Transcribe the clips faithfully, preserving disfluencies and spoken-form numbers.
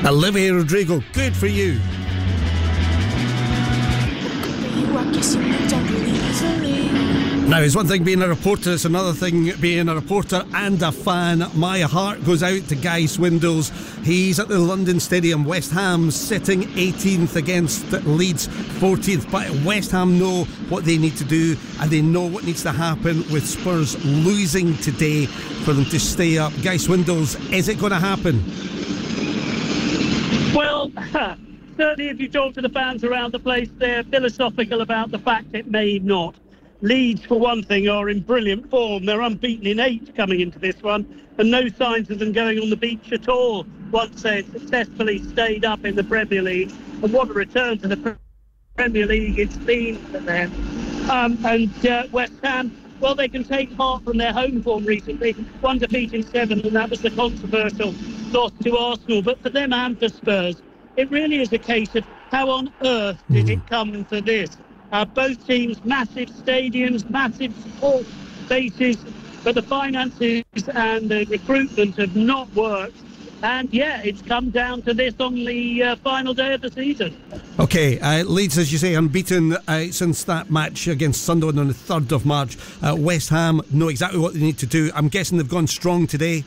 Olivia Rodrigo, good for you. Now, it's one thing being a reporter, it's another thing being a reporter and a fan. My heart goes out to Guy Swindells. He's at the London Stadium. West Ham sitting eighteenth against Leeds fourteenth. But West Ham know what they need to do, and they know what needs to happen with Spurs losing today for them to stay up. Guy Swindells, is it going to happen? Well, certainly if you talk to the fans around the place, they're philosophical about the fact it may not. Leeds, for one thing, are in brilliant form. They're unbeaten in eight coming into this one, and no signs of them going on the beach at all once they've successfully stayed up in the Premier League. And what a return to the Premier League it's been for them. Um, and uh, West Ham, well, they can take heart from their home form recently. One defeat in seven, and that was the controversial loss to Arsenal. But for them and for Spurs, it really is a case of how on earth did it come to this? Uh, both teams, massive stadiums, massive support bases, but the finances and the recruitment have not worked. And yeah, it's come down to this on the uh, final day of the season. OK, uh, Leeds, as you say, unbeaten uh, since that match against Sunderland on the third of March. Uh, West Ham know exactly what they need to do. I'm guessing they've gone strong today.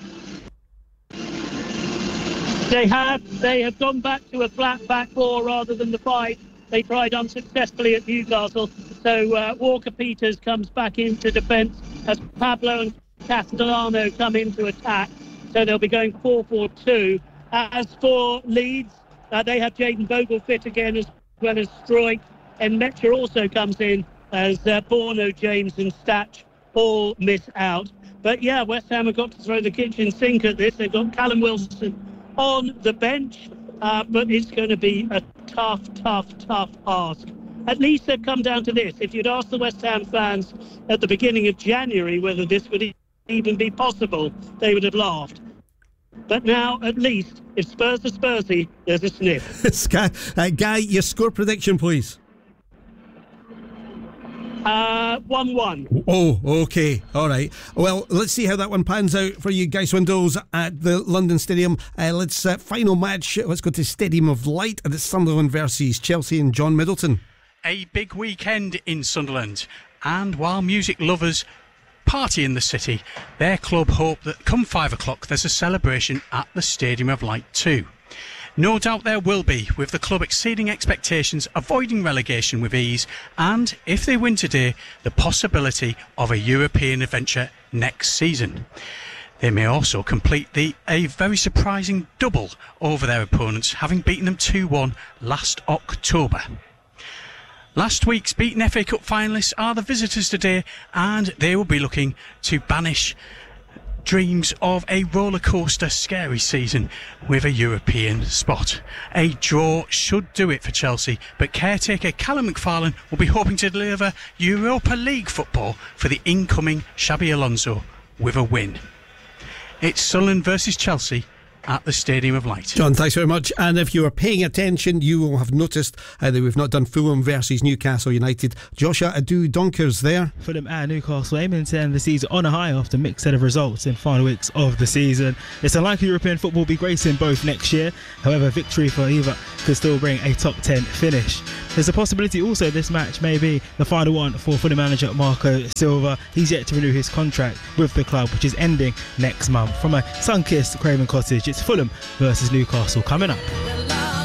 They have. They have gone back to a flat back four rather than the five they tried unsuccessfully at Newcastle. So uh, Walker-Peters comes back into defence as Pablo and Castellano come into attack. So they'll be going four four two. As for Leeds, uh, they have Jayden Bogle fit again, as well as Stroik. And Metcher also comes in as uh, Bourno, James and Statch all miss out. But yeah, West Ham have got to throw the kitchen sink at this. They've got Callum Wilson on the bench, uh, but it's going to be a tough, tough, tough ask. At least they've come down to this. If you'd asked the West Ham fans at the beginning of January whether this would even be possible, they would have laughed. But now, at least, if Spurs are Spursy, there's a sniff. Guy, uh, Guy, your score prediction, please. Uh, one one. Oh, OK. All right. Well, let's see how that one pans out for you, Guy Swindells, at the London Stadium. Uh, let's uh, final match. Let's go to Stadium of Light, and it's Sunderland versus Chelsea and John Middleton. A big weekend in Sunderland, and while music lovers party in the city, their club hope that come five o'clock there's a celebration at the Stadium of Light too. No doubt there will be, with the club exceeding expectations, avoiding relegation with ease, and, if they win today, the possibility of a European adventure next season. They may also complete the a very surprising double over their opponents, having beaten them two one last October. Last week's beaten F A Cup finalists are the visitors today, and they will be looking to banish dreams of a roller coaster scary season with a European spot. A draw should do it for Chelsea, but caretaker Callum McFarlane will be hoping to deliver Europa League football for the incoming Xabi Alonso with a win. It's Sunderland versus Chelsea at the Stadium of Light. John, thanks very much. And if you are paying attention, you will have noticed uh, that we've not done Fulham versus Newcastle United. Joshua Adu Donkers there. Fulham and Newcastle aiming to end the season on a high after a mixed set of results in final weeks of the season. It's unlikely European football will be gracing both next year. However, victory for either could still bring a top ten finish. There's a possibility also this match may be the final one for Fulham manager Marco Silva. He's yet to renew his contract with the club, which is ending next month. From a sun-kissed Craven Cottage, it's Fulham versus Newcastle coming up.